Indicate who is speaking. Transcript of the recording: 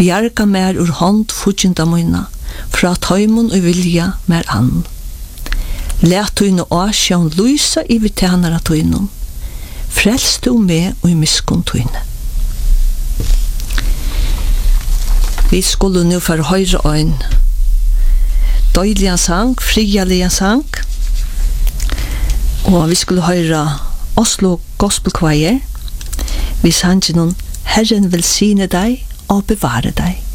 Speaker 1: Bjarga mer ur hånd fudginda møyna, fra tøymon og vilja mer ann. Læt tøyne åsjån lysa i vitænara tøynon, frelst du med og i miskun tøyne. Vi skulle nu for høyre øyn døyliga sang, frialiga sang, og vi skulle høre Oslo Gospel Choir. Vi sang noen Herren velsigne deg og bevare deg.